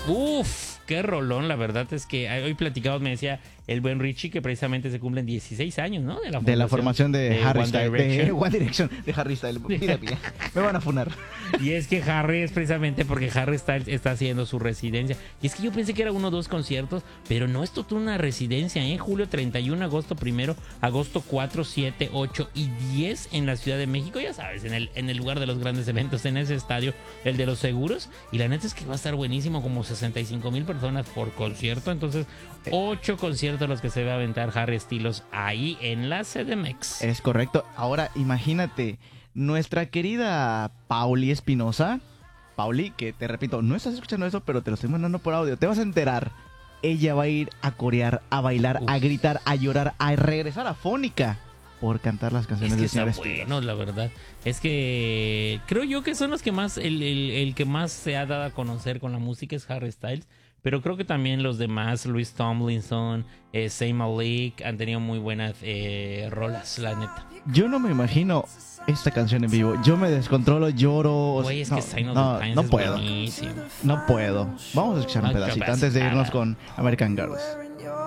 Uf, qué rolón, la verdad es que hoy platicamos, me decía el buen Richie que precisamente se cumplen 16 años, ¿no? De la formación de Harry Styles, de One One Direction, de Harry Styles. Mira, me van a funar. Y es que Harry es precisamente porque Harry Styles está haciendo su residencia. Y es que yo pensé que era 1 o 2 conciertos, pero no, esto es una residencia, ¿eh? Julio 31, agosto 1, agosto 4, 7, 8 y 10 en la Ciudad de México, ya sabes, en el lugar de los grandes eventos, en ese estadio, el de los seguros. Y la neta es que va a estar buenísimo, como 65,000 personas por concierto. Entonces, 8 conciertos los que se va a aventar Harry Styles ahí en la CDMX. Es correcto. Ahora, imagínate, nuestra querida Pauli Espinosa. Pauli, que te repito, no estás escuchando eso, pero te lo estoy mandando por audio. Te vas a enterar. Ella va a ir a corear, a bailar, a gritar, a llorar, a regresar a Fónica por cantar las canciones de señor Styles. Bueno, la verdad. Es que creo yo que son los que más, el que más se ha dado a conocer con la música es Harry Styles. Pero creo que también los demás, Louis Tomlinson, Zayn Malik, han tenido muy buenas rolas, la neta. Yo no me imagino esta canción en vivo. Yo me descontrolo, lloro. Güey, es que Sign of the Times no es puedo. buenísimo. No puedo. Vamos a escuchar un pedacito antes de irnos con American Girls.